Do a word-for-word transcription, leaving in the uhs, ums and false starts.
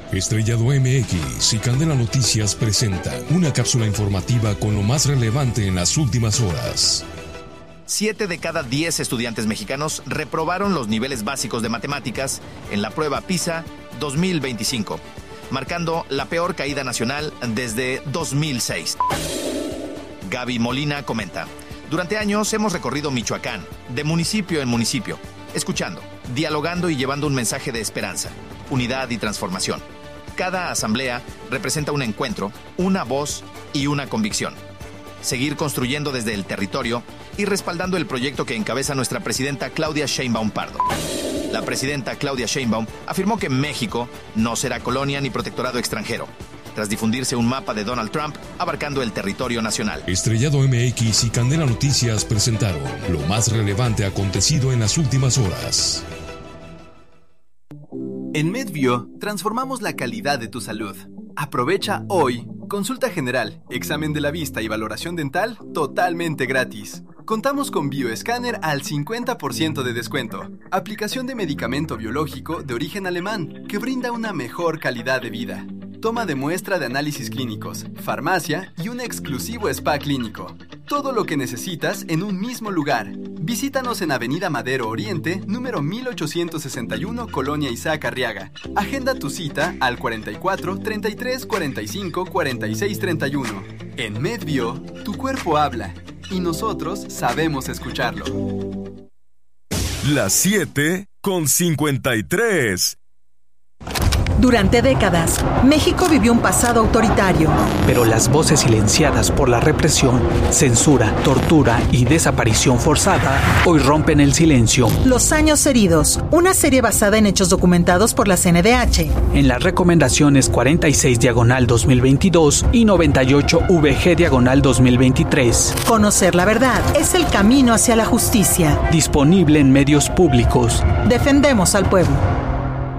Estrellado M X y Candela Noticias presentan una cápsula informativa con lo más relevante en las últimas horas. Siete de cada diez estudiantes mexicanos reprobaron los niveles básicos de matemáticas en la prueba PISA dos mil veinticinco, marcando la peor caída nacional desde dos mil seis. Gaby Molina comenta: durante años hemos recorrido Michoacán, de municipio en municipio, escuchando, dialogando y llevando un mensaje de esperanza, unidad y transformación. Cada asamblea representa un encuentro, una voz y una convicción. Seguir construyendo desde el territorio y respaldando el proyecto que encabeza nuestra presidenta Claudia Sheinbaum Pardo. La presidenta Claudia Sheinbaum afirmó que México no será colonia ni protectorado extranjero, tras difundirse un mapa de Donald Trump abarcando el territorio nacional. Estrellado M X y Candela Noticias presentaron lo más relevante acontecido en las últimas horas. En MedBio, transformamos la calidad de tu salud. Aprovecha hoy consulta general, examen de la vista y valoración dental totalmente gratis. Contamos con Bioescáner al cincuenta por ciento de descuento. Aplicación de medicamento biológico de origen alemán que brinda una mejor calidad de vida. Toma de muestra de análisis clínicos, farmacia y un exclusivo spa clínico. Todo lo que necesitas en un mismo lugar. Visítanos en Avenida Madero Oriente, número mil ochocientos sesenta y uno, Colonia Isaac Arriaga. Agenda tu cita al cuarenta y cuatro, treinta y tres, cuarenta y cinco, cuarenta y seis, treinta y uno. En MedBio, tu cuerpo habla y nosotros sabemos escucharlo. Las siete con cincuenta y tres. Durante décadas, México vivió un pasado autoritario. Pero las voces silenciadas por la represión, censura, tortura y desaparición forzada hoy rompen el silencio. Los años heridos, una serie basada en hechos documentados por la C N D H. En las recomendaciones cuarenta y seis diagonal dos mil veintidós y noventa y ocho V G diagonal dos mil veintitrés. Conocer la verdad es el camino hacia la justicia. Disponible en medios públicos. Defendemos al pueblo.